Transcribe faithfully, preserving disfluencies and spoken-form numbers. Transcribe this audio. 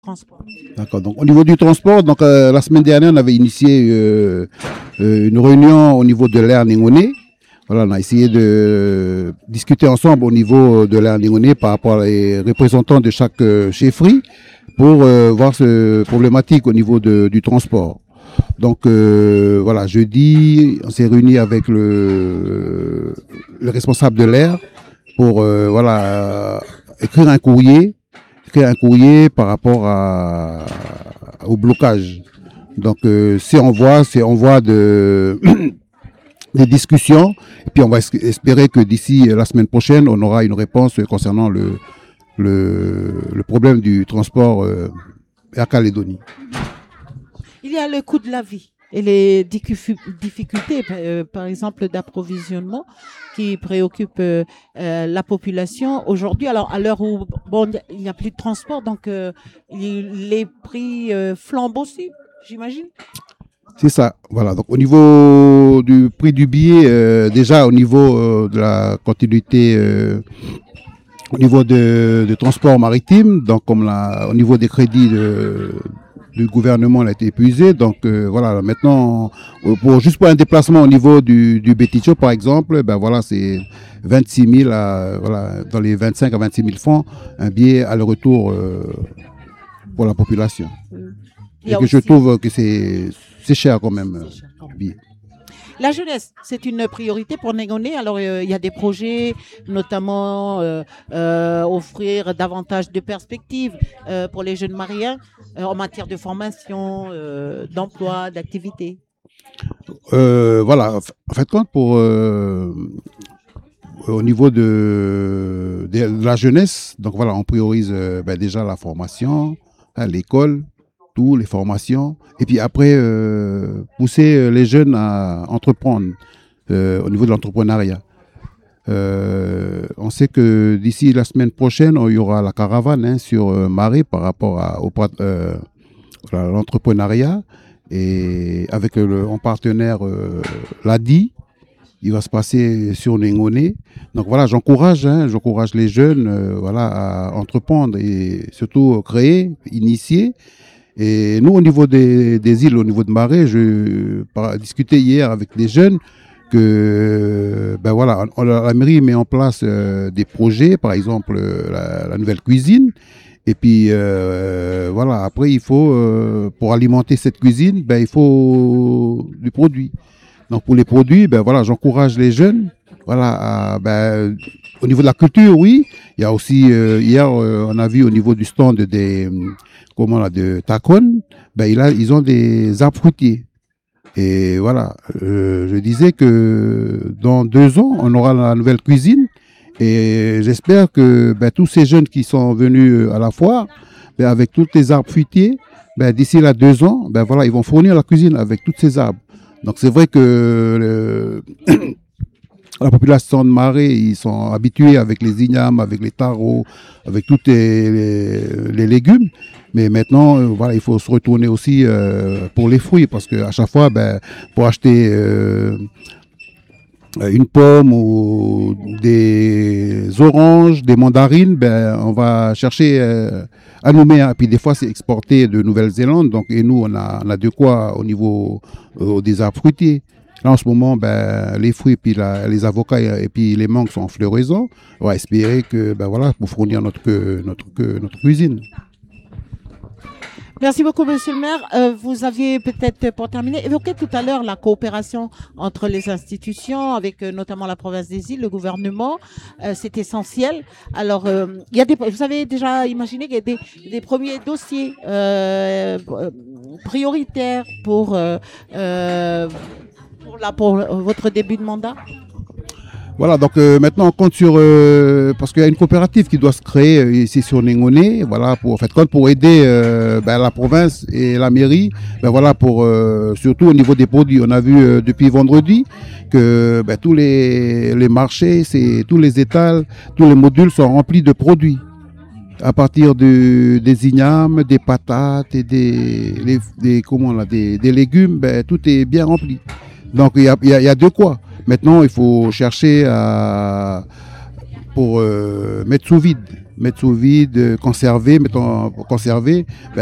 transport. D'accord. Donc, au niveau du transport, donc, euh, la semaine dernière, on avait initié euh, euh, une réunion au niveau de l'air Ningoné. Voilà, on a essayé de discuter ensemble au niveau de l'air Ningoné par rapport aux représentants de chaque euh, chefferie pour euh, voir ce problématique au niveau de, du transport. Donc euh, voilà, jeudi, on s'est réuni avec le, le responsable de l'air pour euh, voilà euh, écrire un courrier, écrire un courrier par rapport à, au blocage. Donc euh, c'est on voit, c'est on voit de des discussions et puis on va espérer que d'ici la semaine prochaine, on aura une réponse concernant le le, le problème du transport euh, Air Calédonie. Il y a le coût de la vie et les difficultés, euh, par exemple, d'approvisionnement qui préoccupent euh, euh, la population aujourd'hui. Alors, à l'heure où bon, il n'y a plus de transport, donc euh, les prix euh, flambent aussi, j'imagine. C'est ça, voilà. Donc au niveau du prix du billet, euh, déjà au niveau euh, de la continuité, euh, au niveau de, de transport maritime, donc comme la, au niveau des crédits de, du gouvernement, on a été épuisé. Donc euh, voilà, maintenant, pour, juste pour un déplacement au niveau du, du Béticho, par exemple, ben voilà, c'est vingt-six mille, à, voilà, dans les vingt-cinq à vingt-six mille francs, un billet aller-retour euh, pour la population. Et que je trouve que c'est c'est cher quand même. Cher quand même. La jeunesse, c'est une priorité pour Ningoné. Alors, euh, il y a des projets, notamment euh, euh, offrir davantage de perspectives euh, pour les jeunes mariens euh, en matière de formation, euh, d'emploi, d'activité. Euh, voilà, en fait, compte pour euh, au niveau de, de la jeunesse, donc voilà, on priorise euh, ben, déjà la formation, hein, l'école, toutes les formations, et puis après euh, pousser les jeunes à entreprendre euh, au niveau de l'entrepreneuriat. Euh, on sait que d'ici la semaine prochaine, il y aura la caravane hein, sur euh, Marais par rapport à, au, euh, à l'entrepreneuriat, et avec le, en partenaire euh, l'A D I, il va se passer sur Ningoné. Donc voilà, j'encourage, hein, j'encourage les jeunes euh, voilà, à entreprendre et surtout créer, initier. Et nous, au niveau des, des îles, au niveau de Marais, je discutais hier avec des jeunes que ben voilà, on, la mairie met en place euh, des projets, par exemple la, la nouvelle cuisine. Et puis euh, voilà, après il faut euh, pour alimenter cette cuisine, ben il faut du produit. Donc pour les produits, ben voilà, j'encourage les jeunes. Voilà, à, ben, au niveau de la culture, oui. Il y a aussi euh, hier, euh, on a vu au niveau du stand des comment là, de Tacon, ben il a, ils ont des arbres fruitiers. Et voilà, euh, je disais que dans deux ans, on aura la nouvelle cuisine. Et j'espère que ben, tous ces jeunes qui sont venus à la foire, ben, avec tous les arbres fruitiers, ben, d'ici là deux ans, ben, voilà, ils vont fournir la cuisine avec tous ces arbres. Donc c'est vrai que le, la population de Marais, ils sont habitués avec les ignames, avec les tarots, avec tous les, les, les légumes. Mais maintenant, euh, voilà, il faut se retourner aussi euh, pour les fruits parce qu'à chaque fois, ben, pour acheter euh, une pomme ou des oranges, des mandarines, ben, on va chercher euh, à Nouméa. Et puis des fois, c'est exporté de Nouvelle-Zélande. Donc, et nous, on a, on a de quoi au niveau euh, des arbres fruitiers. Là, en ce moment, ben, les fruits, puis la, les avocats et puis les mangues sont en floraison. On va espérer que, ben voilà, pour fournir notre, notre, notre cuisine. Merci beaucoup, monsieur le maire. Euh, vous aviez peut-être, pour terminer, évoqué tout à l'heure la coopération entre les institutions, avec euh, notamment la province des îles, le gouvernement. Euh, c'est essentiel. Alors, euh, il y a des, vous avez déjà imaginé qu'il y a des, des premiers dossiers euh, prioritaires pour, euh, euh, pour, la, pour votre début de mandat? Voilà, donc euh, maintenant on compte sur euh, parce qu'il y a une coopérative qui doit se créer euh, ici sur Ningoné, voilà, pour en fait compte pour aider euh, ben, la province et la mairie, ben voilà, pour euh, surtout au niveau des produits. On a vu euh, depuis vendredi que ben, tous les les marchés, c'est tous les étals, tous les modules sont remplis de produits. À partir de, des ignames, des patates et des, les, des comment là, des, des légumes, ben, tout est bien rempli. Donc il y a, y, a, y a de quoi. Maintenant, il faut chercher à, pour euh, mettre sous vide. mettre sous vide, conserver, mettons, conserver. Ben,